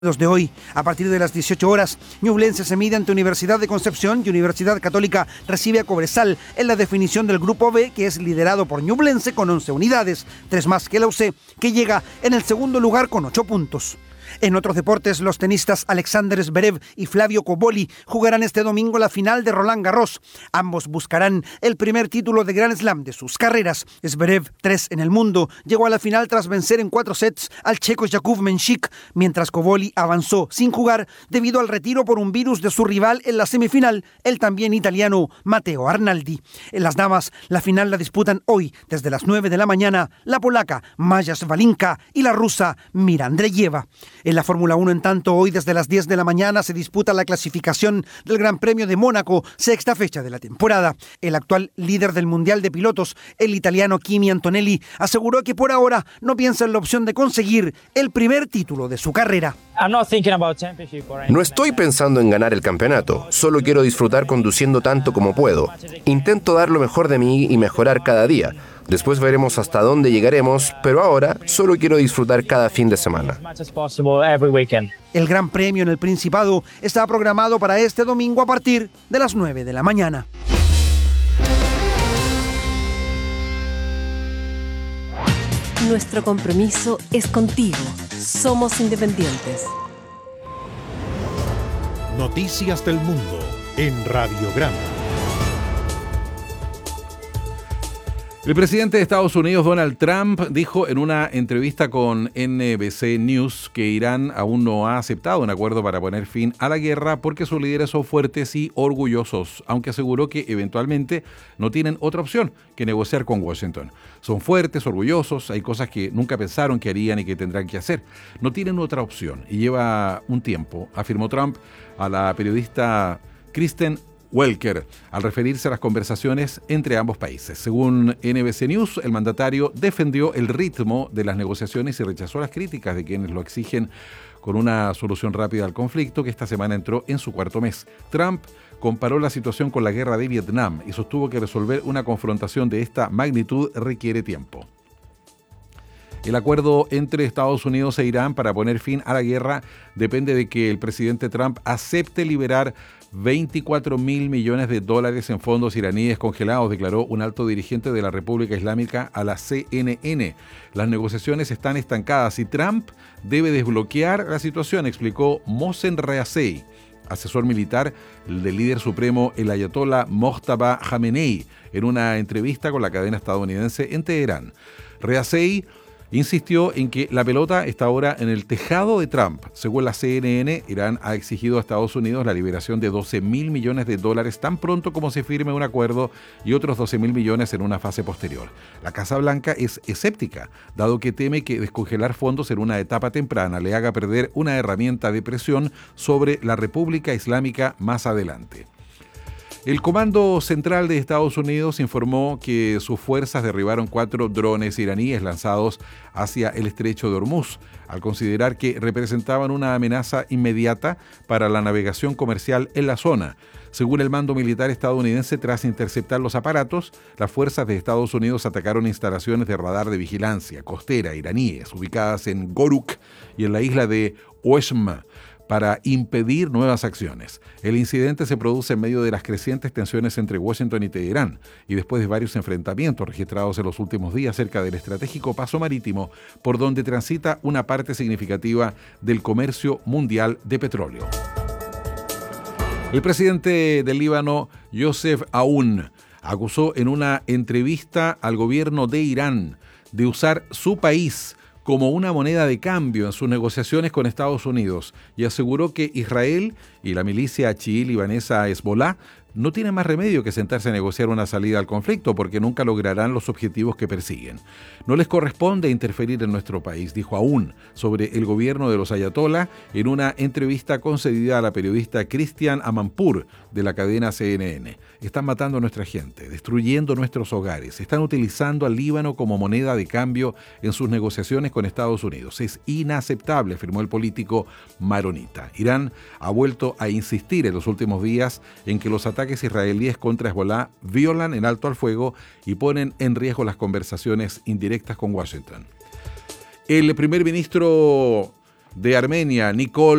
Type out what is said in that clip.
De hoy, a partir de las 18 horas, Ñublense se mide ante Universidad de Concepción y Universidad Católica recibe a Cobresal en la definición del Grupo B, que es liderado por Ñublense con 11 unidades, 3 más que la UC, que llega en el segundo lugar con 8 puntos. En otros deportes, los tenistas Alexander Zverev y Flavio Cobolli jugarán este domingo la final de Roland Garros. Ambos buscarán el primer título de Grand Slam de sus carreras. Zverev, 3 en el mundo, llegó a la final tras vencer en 4 sets al checo Jakub Menchik, mientras Cobolli avanzó sin jugar debido al retiro por un virus de su rival en la semifinal, el también italiano Matteo Arnaldi. En las damas, la final la disputan hoy, desde las 9 de la mañana, la polaca Maja Svalinka y la rusa Mira Andreeva. En la Fórmula 1, en tanto, hoy desde las 10 de la mañana se disputa la clasificación del Gran Premio de Mónaco, sexta fecha de la temporada. El actual líder del Mundial de Pilotos, el italiano Kimi Antonelli, aseguró que por ahora no piensa en la opción de conseguir el primer título de su carrera. No estoy pensando en ganar el campeonato, solo quiero disfrutar conduciendo tanto como puedo. Intento dar lo mejor de mí y mejorar cada día. Después veremos hasta dónde llegaremos, pero ahora solo quiero disfrutar cada fin de semana. El Gran Premio en el Principado está programado para este domingo a partir de las 9 de la mañana. Nuestro compromiso es contigo. Somos independientes. Noticias del Mundo en Radiograma. El presidente de Estados Unidos, Donald Trump, dijo en una entrevista con NBC News que Irán aún no ha aceptado un acuerdo para poner fin a la guerra porque sus líderes son fuertes y orgullosos, aunque aseguró que eventualmente no tienen otra opción que negociar con Washington. Son fuertes, orgullosos, hay cosas que nunca pensaron que harían y que tendrán que hacer. No tienen otra opción y lleva un tiempo, afirmó Trump a la periodista Kristen Welker, al referirse a las conversaciones entre ambos países. Según NBC News, el mandatario defendió el ritmo de las negociaciones y rechazó las críticas de quienes lo exigen con una solución rápida al conflicto que esta semana entró en su cuarto mes. Trump comparó la situación con la guerra de Vietnam y sostuvo que resolver una confrontación de esta magnitud requiere tiempo. El acuerdo entre Estados Unidos e Irán para poner fin a la guerra depende de que el presidente Trump acepte liberar $24 mil millones en fondos iraníes congelados, declaró un alto dirigente de la República Islámica a la CNN. Las negociaciones están estancadas y Trump debe desbloquear la situación, explicó Mohsen Rezaei, asesor militar del líder supremo, el ayatolá Mojtaba Khamenei, en una entrevista con la cadena estadounidense en Teherán. Rezaei insistió en que la pelota está ahora en el tejado de Trump. Según la CNN, Irán ha exigido a Estados Unidos la liberación de $12 mil millones tan pronto como se firme un acuerdo y otros 12 mil millones en una fase posterior. La Casa Blanca es escéptica, dado que teme que descongelar fondos en una etapa temprana le haga perder una herramienta de presión sobre la República Islámica más adelante. El Comando Central de Estados Unidos informó que sus fuerzas derribaron 4 drones iraníes lanzados hacia el estrecho de Hormuz, al considerar que representaban una amenaza inmediata para la navegación comercial en la zona. Según el mando militar estadounidense, tras interceptar los aparatos, las fuerzas de Estados Unidos atacaron instalaciones de radar de vigilancia costera iraníes ubicadas en Goruk y en la isla de Oeshm, para impedir nuevas acciones. El incidente se produce en medio de las crecientes tensiones entre Washington y Teherán y después de varios enfrentamientos registrados en los últimos días cerca del estratégico paso marítimo por donde transita una parte significativa del comercio mundial de petróleo. El presidente del Líbano, Youssef Aoun, acusó en una entrevista al gobierno de Irán de usar su país como una moneda de cambio en sus negociaciones con Estados Unidos y aseguró que Israel y la milicia chií libanesa Hezbollah no tienen más remedio que sentarse a negociar una salida al conflicto porque nunca lograrán los objetivos que persiguen. No les corresponde interferir en nuestro país, dijo Aoun sobre el gobierno de los ayatolá en una entrevista concedida a la periodista Christiane Amanpour de la cadena CNN. Están matando a nuestra gente, destruyendo nuestros hogares, están utilizando al Líbano como moneda de cambio en sus negociaciones con Estados Unidos. Es inaceptable, afirmó el político maronita. Irán ha vuelto a insistir en los últimos días en que los ataques israelíes contra Hezbollah violan el alto al fuego y ponen en riesgo las conversaciones indirectas con Washington. El primer ministro de Armenia, Nicole